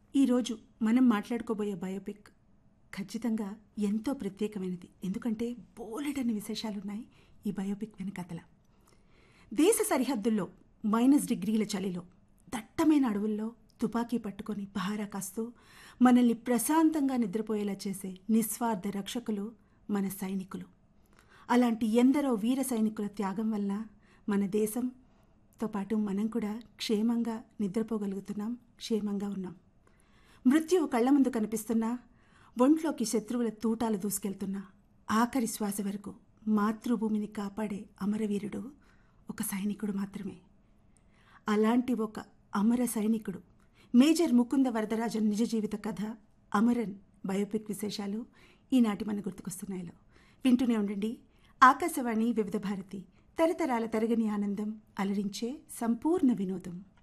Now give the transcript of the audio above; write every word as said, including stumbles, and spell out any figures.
ఈరోజు మనం మాట్లాడుకోబోయే బయోపిక్ ఖచ్చితంగా ఎంతో ప్రత్యేకమైనది. ఎందుకంటే బోలెడన్ని విశేషాలున్నాయి ఈ బయోపిక్ వెనకతల. దేశ సరిహద్దుల్లో మైనస్ డిగ్రీల చలిలో దట్టమైన అడవుల్లో తుపాకీ పట్టుకొని పహారా కాస్తూ మనల్ని ప్రశాంతంగా నిద్రపోయేలా చేసే నిస్వార్థ రక్షకులు మన సైనికులు. అలాంటి ఎందరో వీర సైనికుల త్యాగం వల్ల మన దేశంతో పాటు మనం కూడా క్షేమంగా నిద్రపోగలుగుతున్నాం, క్షేమంగా ఉన్నాం. మృత్యువు కళ్ల ముందు కనిపిస్తున్నా, ఒంట్లోకి శత్రువుల తూటాలు దూసుకెళ్తున్నా, ఆఖరి శ్వాస వరకు మాతృభూమిని కాపాడే అమరవీరుడు ఒక సైనికుడు మాత్రమే. అలాంటి ఒక అమర సైనికుడు మేజర్ ముకుంద వరదరాజన్ నిజ జీవిత కథ అమరన్ బయోపిక్ విశేషాలు ఈనాటి మన గుర్తుకొస్తున్నాయిలో వింటూనే ఉండండి. ఆకాశవాణి వివిధ భారతి, తరతరాల తరగని ఆనందం, అలరించే సంపూర్ణ వినోదం.